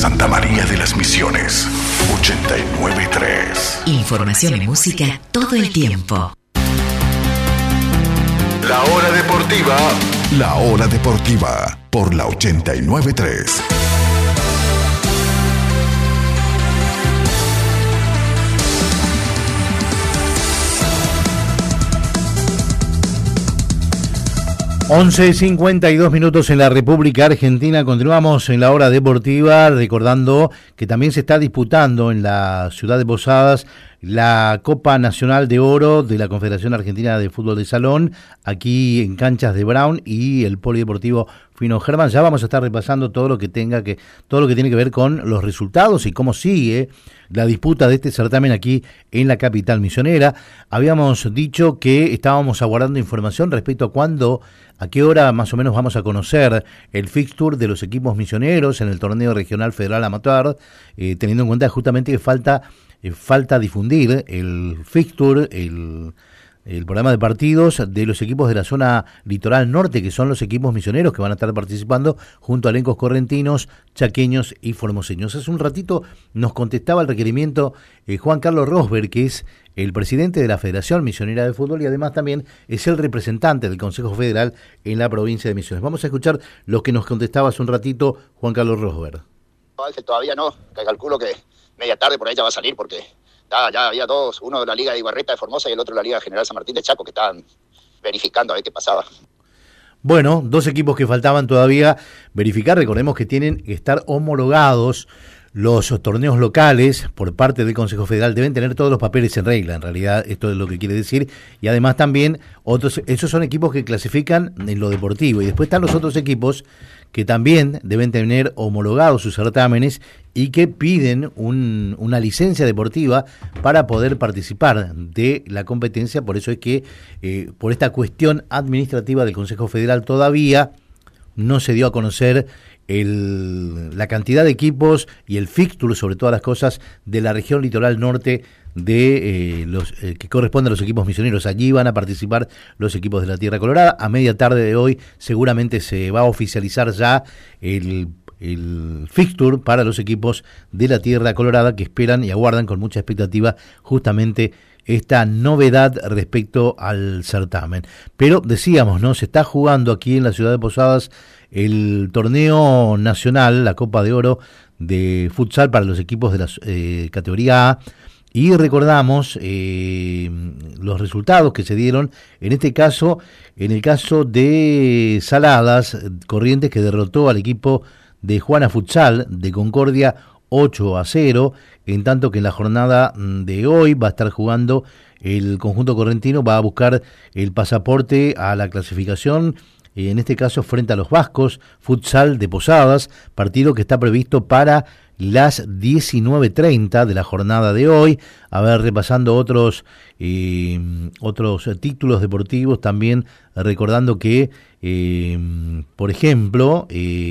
Santa María de las Misiones, 89.3. Información y música todo el tiempo. La hora deportiva. La hora deportiva por la 89.3. (11:52) en la República Argentina. Continuamos en la hora deportiva, recordando que también se está disputando en la ciudad de Posadas la Copa Nacional de Oro de la Confederación Argentina de Fútbol de Salón, aquí en canchas de Brown y el Polideportivo Fino Germán. Ya vamos a estar repasando todo lo que tiene que ver con los resultados y cómo sigue la disputa de este certamen aquí en la capital misionera. Habíamos dicho que estábamos aguardando información respecto a qué hora más o menos vamos a conocer el fixture de los equipos misioneros en el torneo regional federal amateur, teniendo en cuenta justamente que falta difundir el fixture, el programa de partidos de los equipos de la zona litoral norte, que son los equipos misioneros que van a estar participando junto a elencos correntinos, chaqueños y formoseños. Hace un ratito nos contestaba el requerimiento Juan Carlos Rosberg, que es el presidente de la Federación Misionera de Fútbol y además también es el representante del Consejo Federal en la provincia de Misiones. Vamos a escuchar lo que nos contestaba hace un ratito Juan Carlos Rosberg. Todavía no, que calculo que media tarde por ahí ya va a salir, porque ya había dos, uno de la Liga de Ibarreta de Formosa y el otro de la Liga General San Martín de Chaco, que estaban verificando a ver qué pasaba. Bueno, dos equipos que faltaban todavía verificar. Recordemos que tienen que estar homologados los torneos locales por parte del Consejo Federal. Deben tener todos los papeles en regla, en realidad esto es lo que quiere decir. Y además también esos son equipos que clasifican en lo deportivo. Y después están los otros equipos que también deben tener homologados sus certámenes y que piden una licencia deportiva para poder participar de la competencia. Por eso es que por esta cuestión administrativa del Consejo Federal todavía no se dio a conocer la cantidad de equipos y el fixture, sobre todas las cosas, de la región litoral norte de los que corresponde a los equipos misioneros. Allí van a participar los equipos de la Tierra Colorada. A media tarde de hoy seguramente se va a oficializar ya el fixture para los equipos de la Tierra Colorada, que esperan y aguardan con mucha expectativa justamente esta novedad respecto al certamen. Pero decíamos, ¿no? Se está jugando aquí en la ciudad de Posadas el torneo nacional, la Copa de Oro de futsal para los equipos de la categoría A, y recordamos los resultados que se dieron, en este caso, en el caso de Saladas Corrientes, que derrotó al equipo de Juana Futsal de Concordia 8-0, en tanto que en la jornada de hoy va a estar jugando el conjunto correntino, va a buscar el pasaporte a la clasificación, en este caso frente a los Vascos Futsal de Posadas, partido que está previsto para las 19:30 de la jornada de hoy. A ver, repasando otros títulos deportivos, también recordando que, por ejemplo,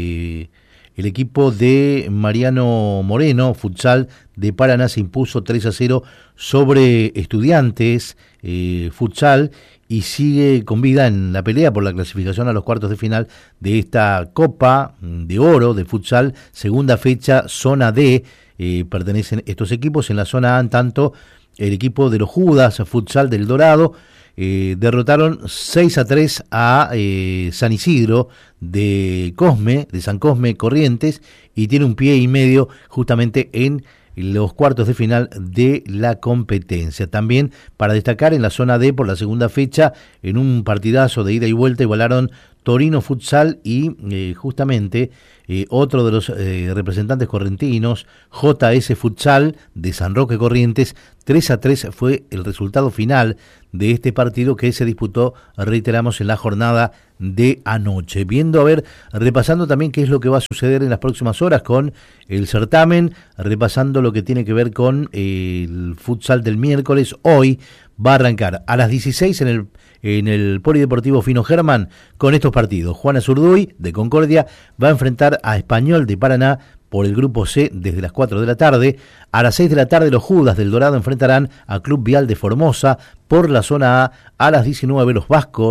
el equipo de Mariano Moreno, Futsal de Paraná, se impuso 3-0 sobre Estudiantes Futsal y sigue con vida en la pelea por la clasificación a los cuartos de final de esta Copa de Oro de Futsal, segunda fecha, zona D. Pertenecen estos equipos. En la zona A, en tanto, el equipo de los Judas Futsal del Dorado derrotaron 6-3 a San Isidro de San Cosme Corrientes, y tiene un pie y medio justamente en los cuartos de final de la competencia. También para destacar en la zona D, por la segunda fecha, en un partidazo de ida y vuelta, igualaron Torino Futsal y justamente otro de los representantes correntinos, JS Futsal de San Roque Corrientes. 3-3 fue el resultado final de este partido, que se disputó, reiteramos, en la jornada de anoche. Repasando también qué es lo que va a suceder en las próximas horas con el certamen, repasando lo que tiene que ver con el futsal del miércoles. Hoy va a arrancar a las 16 en el Polideportivo Fino Germán con estos partidos. Juana Zurduy de Concordia va a enfrentar a Español de Paraná por el grupo C desde las 4 de la tarde. A las 6 de la tarde los Judas del Dorado enfrentarán a Club Vial de Formosa por la zona A. A las 19 los Vascos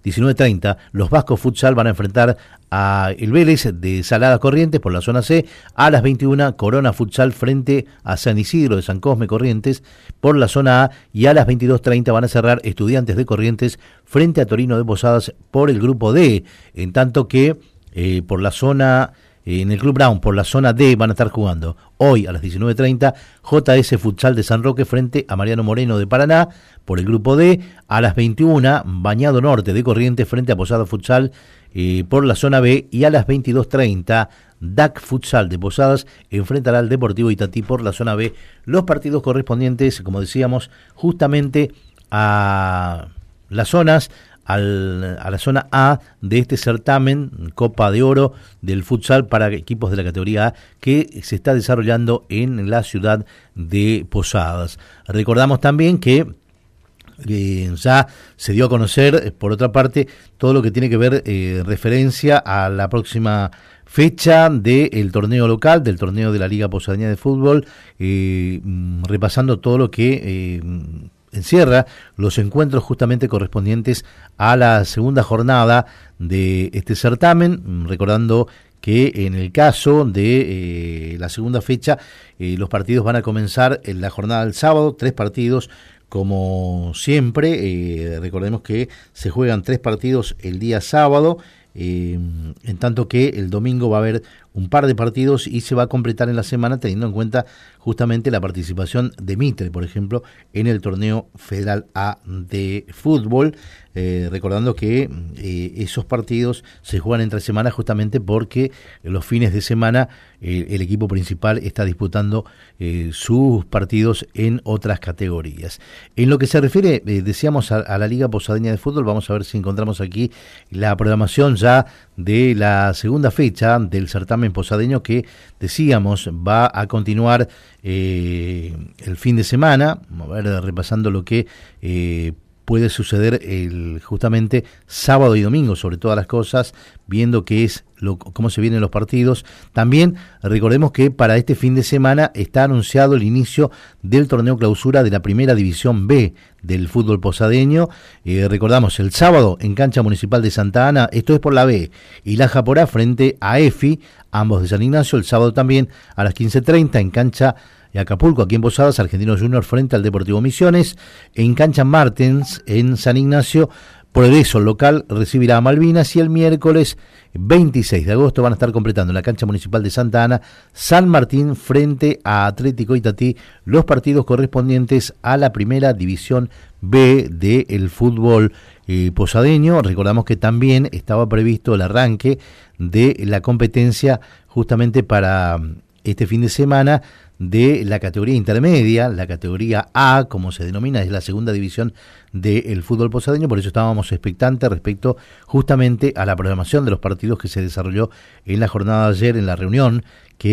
19:30, los Vascos Futsal van a enfrentar a el Vélez de Salada Corrientes por la zona C. A las 21, Corona Futsal frente a San Isidro de San Cosme Corrientes por la zona A. Y a las 22:30 van a cerrar Estudiantes de Corrientes frente a Torino de Posadas por el grupo D. En tanto que por la zona... En el Club Brown, por la zona D, van a estar jugando hoy a las 19:30 JS Futsal de San Roque frente a Mariano Moreno de Paraná por el grupo D. A las 21, Bañado Norte de Corrientes frente a Posada Futsal por la zona B. Y a las 22:30, DAC Futsal de Posadas enfrentará al Deportivo Itatí por la zona B. Los partidos correspondientes, como decíamos, justamente a las zonas... a la zona A de este certamen Copa de Oro del futsal para equipos de la categoría A que se está desarrollando en la ciudad de Posadas. Recordamos también que ya se dio a conocer, por otra parte, todo lo que tiene que ver referencia a la próxima fecha del torneo local, del torneo de la Liga Posadeña de Fútbol, repasando todo lo que... encierra los encuentros justamente correspondientes a la segunda jornada de este certamen, recordando que en el caso de la segunda fecha los partidos van a comenzar en la jornada del sábado, 3 partidos como siempre, recordemos que se juegan 3 partidos el día sábado, en tanto que el domingo va a haber un par de partidos y se va a completar en la semana teniendo en cuenta justamente la participación de Mitre, por ejemplo, en el torneo Federal A de fútbol, recordando que esos partidos se juegan entre semanas justamente porque los fines de semana el equipo principal está disputando sus partidos en otras categorías. En lo que se refiere, decíamos, a la Liga Posadeña de Fútbol, vamos a ver si encontramos aquí la programación ya de la segunda fecha del certamen posadeño que, decíamos, va a continuar el fin de semana. Vamos a ver, repasando lo que puede suceder justamente sábado y domingo, sobre todas las cosas, viendo qué es cómo se vienen los partidos. También recordemos que para este fin de semana está anunciado el inicio del torneo clausura de la Primera División B del fútbol posadeño. Recordamos, el sábado en cancha municipal de Santa Ana, esto es por la B, y la Japorá frente a EFI, ambos de San Ignacio. El sábado también a las 15:30 en cancha de Acapulco, aquí en Posadas, Argentinos Junior frente al Deportivo Misiones. En cancha Martens, en San Ignacio, Progreso local recibirá a Malvinas. Y el miércoles 26 de agosto van a estar completando en la cancha municipal de Santa Ana San Martín frente a Atlético Itatí los partidos correspondientes a la Primera División B del fútbol posadeño. Recordamos que también estaba previsto el arranque de la competencia justamente para este fin de semana de la categoría intermedia, la categoría A, como se denomina, es la segunda división del fútbol posadeño. Por eso estábamos expectantes respecto justamente a la programación de los partidos que se desarrolló en la jornada de ayer, en la reunión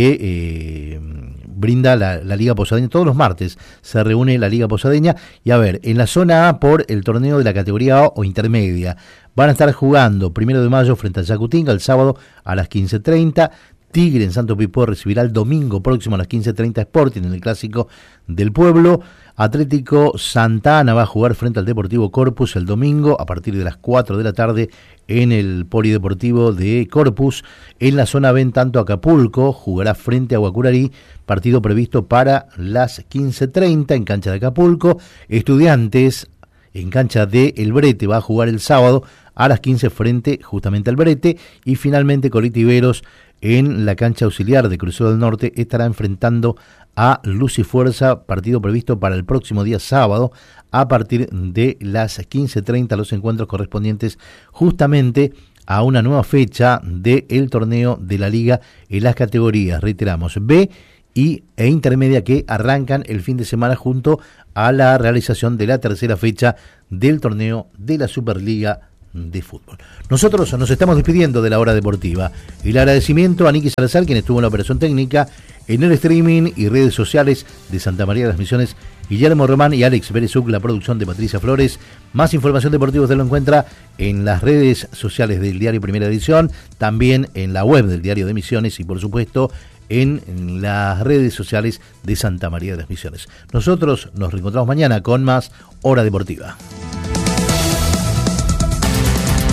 que brinda la Liga Posadeña. Todos los martes se reúne la Liga Posadeña. Y a ver, en la zona A, por el torneo de la categoría A o intermedia, van a estar jugando 1 de mayo frente al Yacutinga, el sábado a las 15:30. Tigre en Santo Pipó recibirá el domingo próximo a las 15:30 Sporting en el Clásico del Pueblo. Atlético Santa Ana va a jugar frente al Deportivo Corpus el domingo a partir de las 4 de la tarde en el Polideportivo de Corpus. En la zona B, en tanto, Acapulco jugará frente a Guacurarí, partido previsto para las 15:30 en cancha de Acapulco. Estudiantes en cancha de El Brete va a jugar el sábado a las 15 frente justamente al Brete. Y finalmente Colectiveros en la cancha auxiliar de Crucero del Norte estará enfrentando a Luz y Fuerza, partido previsto para el próximo día sábado a partir de las 15:30, los encuentros correspondientes justamente a una nueva fecha del torneo de la Liga en las categorías, reiteramos, B e intermedia, que arrancan el fin de semana junto a la realización de la tercera fecha del torneo de la Superliga de fútbol. Nosotros nos estamos despidiendo de la hora deportiva. El agradecimiento a Niki Salazar, quien estuvo en la operación técnica, en el streaming y redes sociales de Santa María de las Misiones, Guillermo Román y Alex Berezuc, la producción de Patricia Flores. Más información deportiva usted lo encuentra en las redes sociales del diario Primera Edición, también en la web del diario de Misiones y por supuesto en las redes sociales de Santa María de las Misiones. Nosotros nos reencontramos mañana con más Hora Deportiva.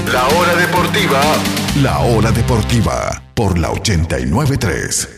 La hora deportiva. La hora deportiva por la 89.3.